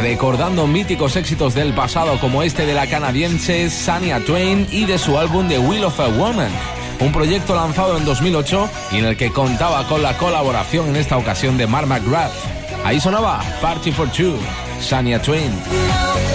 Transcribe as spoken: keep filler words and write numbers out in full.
recordando míticos éxitos del pasado como este de la canadiense Shania Twain y de su álbum The Will of a Woman, un proyecto lanzado en dos mil ocho y en el que contaba con la colaboración en esta ocasión de Mark McGrath. Ahí sonaba Party for Two, Shania Twain.